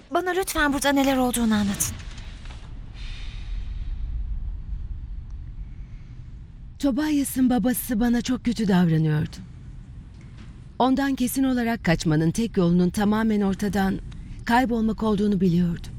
Bana lütfen burada neler olduğunu anlatın. Tobias'ın babası bana çok kötü davranıyordu. Ondan kesin olarak kaçmanın tek yolunun tamamen ortadan kaybolmak olduğunu biliyordum.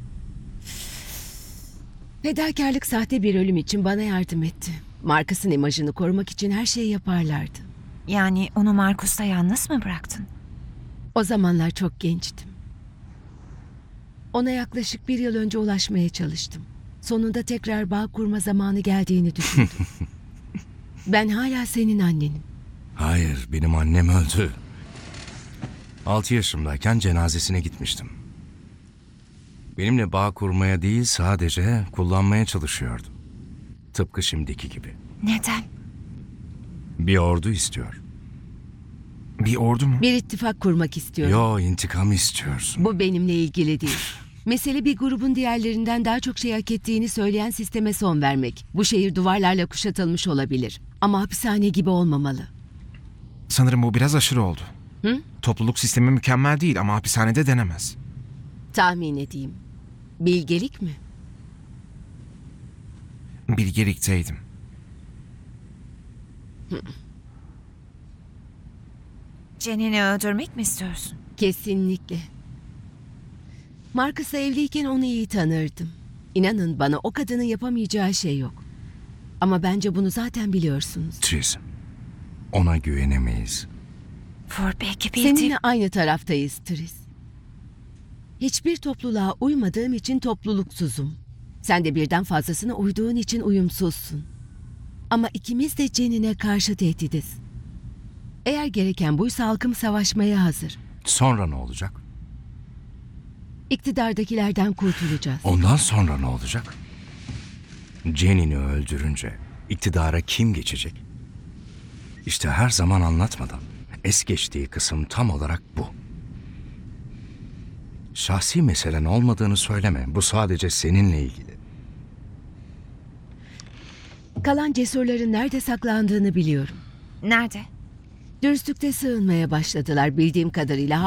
Fedakarlık sahte bir ölüm için bana yardım etti. Marcus'ın imajını korumak için her şeyi yaparlardı. Yani onu Marcus'ta yalnız mı bıraktın? O zamanlar çok gençtim. Ona yaklaşık 1 yıl önce ulaşmaya çalıştım. Sonunda tekrar bağ kurma zamanı geldiğini düşündüm. Ben hala senin annenim. Hayır, benim annem öldü. 6 yaşımdayken cenazesine gitmiştim. Benimle bağ kurmaya değil, sadece kullanmaya çalışıyordu. Tıpkı şimdiki gibi. Neden? Bir ordu istiyor. Bir ordu mu? Bir ittifak kurmak istiyorum. Yo, intikam istiyorsun. Bu benimle ilgili değil. Mesele bir grubun diğerlerinden daha çok şey hak ettiğini söyleyen sisteme son vermek. Bu şehir duvarlarla kuşatılmış olabilir. Ama hapishane gibi olmamalı. Sanırım bu biraz aşırı oldu. Hı? Topluluk sistemi mükemmel değil ama hapishanede denemez. Tahmin edeyim. Bilgelik mi? Bilgelikteydim. Jenny'ni öldürmek mi istiyorsun? Kesinlikle. Marcus'la evliyken onu iyi tanırdım. İnanın bana o kadının yapamayacağı şey yok. Ama bence bunu zaten biliyorsunuz. Tris, ona güvenemeyiz. For belki bildiğim... Seninle aynı taraftayız Tris. Hiçbir topluluğa uymadığım için topluluksuzum. Sen de birden fazlasına uyduğun için uyumsuzsun. Ama ikimiz de Jenny'ne karşı tehdidiz. Eğer gereken buysa halkım savaşmaya hazır. Sonra ne olacak? İktidardakilerden kurtulacağız. Ondan sonra ne olacak? Jenny'ni öldürünce iktidara kim geçecek? İşte her zaman anlatmadan es geçtiği kısım tam olarak bu. Şahsi meselen olmadığını söyleme. Bu sadece seninle ilgili. Kalan cesurların nerede saklandığını biliyorum. Nerede? Dürüstlükte sığınmaya başladılar bildiğim kadarıyla.